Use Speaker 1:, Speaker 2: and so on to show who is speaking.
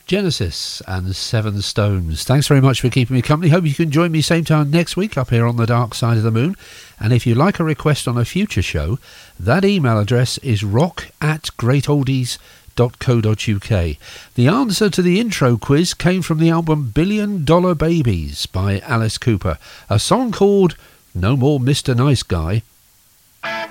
Speaker 1: Genesis and Seven Stones. Thanks very much for keeping me company. Hope you can join me same time next week up here on the Dark Side of the Moon. And if you like a request on a future show, that email address is rock@greatoldies.co.uk. The answer to the intro quiz came from the album $1 Billion Babies by Alice Cooper, a song called No More Mr. Nice Guy.